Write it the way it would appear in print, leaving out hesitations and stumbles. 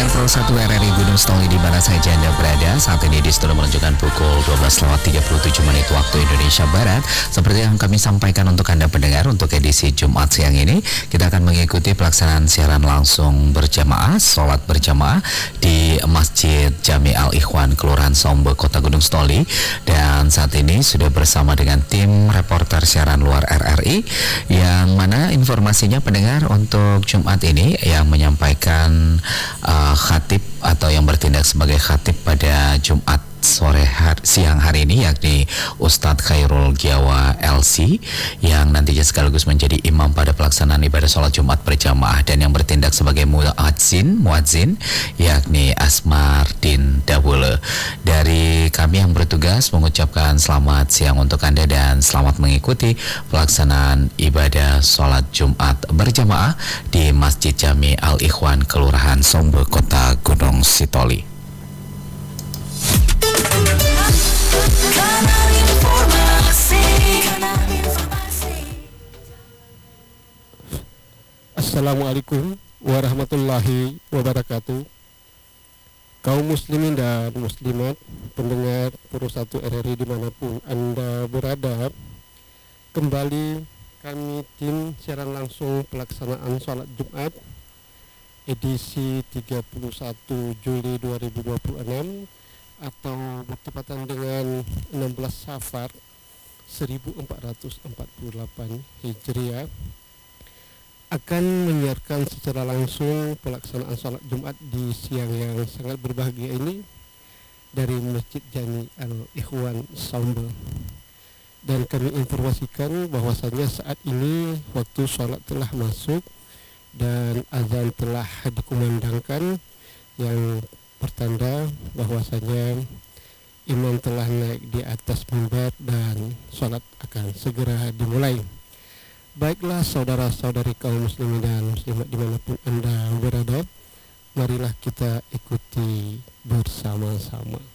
pendengar Pro 1 RRI Gunung Stoli di mana saja Anda berada. Saat ini di studio menunjukkan pukul 12:37 waktu Indonesia Barat. Seperti yang kami sampaikan untuk Anda pendengar, untuk edisi Jumat siang ini kita akan mengikuti pelaksanaan siaran langsung berjamaah, sholat berjamaah di Masjid Jami Al-Ikhwan, Kelurahan Sombe, Kota Gunung Stoli. Dan saat ini sudah bersama dengan tim reporter siaran luar RRI, yang mana informasinya pendengar untuk Jumat ini yang menyampaikan khatib atau yang bertindak sebagai khatib pada Jumat siang hari ini, yakni Ustadz Khairul Gyawa LC, yang nantinya sekaligus menjadi imam pada pelaksanaan ibadah sholat Jumat berjamaah, dan yang bertindak sebagai muadzin yakni Asmardin Dawule. Dari kami yang bertugas mengucapkan selamat siang untuk Anda dan selamat mengikuti pelaksanaan ibadah sholat Jumat berjamaah di Masjid Jami Al-Ikhwan, Kelurahan Sombe, Kota Gunung Sitoli. Assalamualaikum warahmatullahi wabarakatuh. Kaum muslimin dan muslimat, pendengar Pro 1 RRI dimanapun Anda berada, kembali kami tim siaran langsung pelaksanaan sholat Jumat edisi 31 Juli 2026 atau bertepatan dengan 16 Safar 1448 Hijriah akan menyiarkan secara langsung pelaksanaan sholat Jumat di siang yang sangat berbahagia ini dari Masjid Jami Al-Ikhwan Sombe. Dan kami informasikan bahwasanya saat ini waktu sholat telah masuk dan azan telah dikumandangkan, yang pertanda bahwasanya imam telah naik di atas mimbar dan sholat akan segera dimulai. Baiklah saudara-saudari kaum muslimin dan muslimat dimanapun Anda berada, marilah kita ikuti bersama-sama.